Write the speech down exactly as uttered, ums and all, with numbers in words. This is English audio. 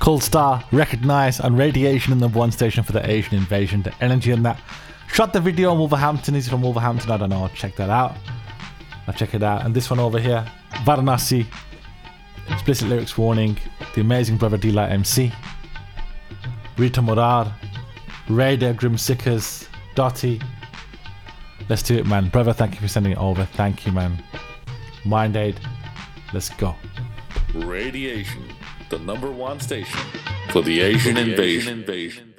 Cold Star, Recognize, and Radiation in the one station for the Asian invasion. The energy in that. Shot the video on Wolverhampton. He's from Wolverhampton. I don't know. Check that out. I'll check it out. And this one over here, Varanasi. Explicit lyrics warning. The amazing brother D-Light M C. Rita Morar. Raider, Grim Sickers. Dotty. Let's do it, man. Brother, thank you for sending it over. Thank you, man. Mind Aid. Let's go. Radiation, the number one station for the Asian invasion.